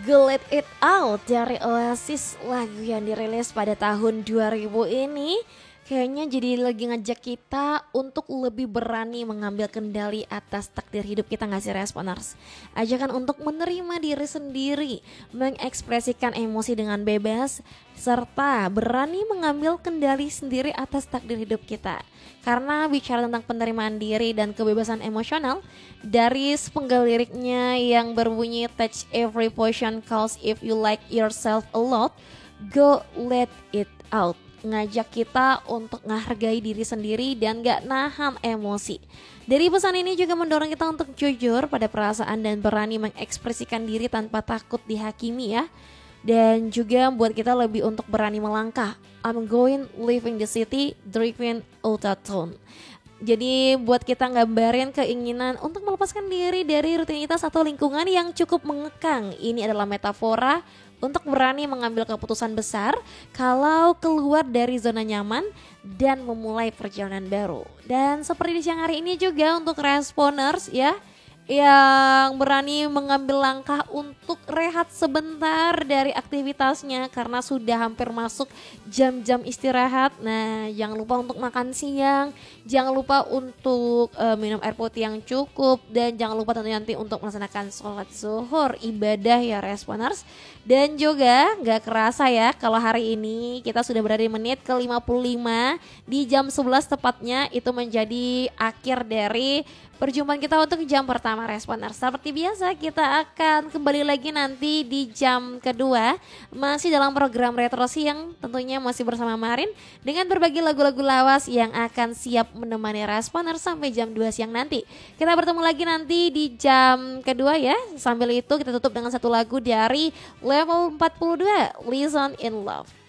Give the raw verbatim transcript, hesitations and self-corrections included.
Let It Out dari Oasis, lagu yang dirilis pada tahun dua ribu ini kayaknya jadi lagi ngajak kita untuk lebih berani mengambil kendali atas takdir hidup kita, gak sih Responers? Ajakan untuk menerima diri sendiri, mengekspresikan emosi dengan bebas, serta berani mengambil kendali sendiri atas takdir hidup kita. Karena bicara tentang penerimaan diri dan kebebasan emosional, dari sepenggal liriknya yang berbunyi touch every portion counts if you like yourself a lot, go let it out, ngajak kita untuk menghargai diri sendiri dan gak nahan emosi. Dari pesan ini juga mendorong kita untuk jujur pada perasaan dan berani mengekspresikan diri tanpa takut dihakimi ya. Dan juga buat kita lebih untuk berani melangkah. I'm going living the city, driving out of town. Jadi buat kita gambarin keinginan untuk melepaskan diri dari rutinitas atau lingkungan yang cukup mengekang. Ini adalah metafora untuk berani mengambil keputusan besar kalau keluar dari zona nyaman dan memulai perjalanan baru. Dan seperti di siang hari ini juga untuk Responers ya, yang berani mengambil langkah untuk rehat sebentar dari aktivitasnya karena sudah hampir masuk jam-jam istirahat. Nah, jangan lupa untuk makan siang, jangan lupa untuk uh, minum air putih yang cukup, dan jangan lupa tentunya nanti untuk melaksanakan sholat zuhur, ibadah ya Responers. Dan juga gak kerasa ya kalau hari ini kita sudah berada di menit ke lima puluh lima, di jam sebelas tepatnya itu menjadi akhir dari perjumpaan kita untuk jam pertama Responers. Seperti biasa kita akan kembali lagi nanti di jam kedua, masih dalam program Retro Siang, tentunya masih bersama Marin dengan berbagi lagu-lagu lawas yang akan siap menemani Responers sampai jam dua siang nanti. Kita bertemu lagi nanti di jam kedua ya. Sambil itu kita tutup dengan satu lagu dari Level empat puluh dua, Listen in Love.